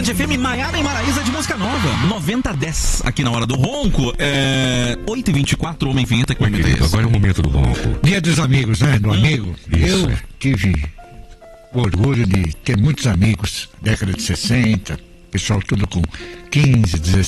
Tarde FM, Maiara e Maraísa de música nova. 90-10 aqui na hora do ronco. 8h24, Homem Vinheta com querido, agora é o momento do ronco. Dia dos amigos, né? Do amigo. Isso. Eu tive o orgulho de ter muitos amigos, década de 60, pessoal tudo com 15, 16